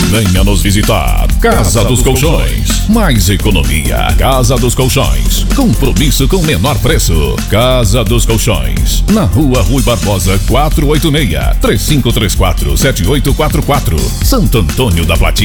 Venha nos visitar. Casa dos Colchões. Mais economia. Casa dos Colchões. Compromisso com menor preço. Casa dos Colchões. Na Rua Rui Barbosa 486. 3534-7844. Santo Antônio da Platina.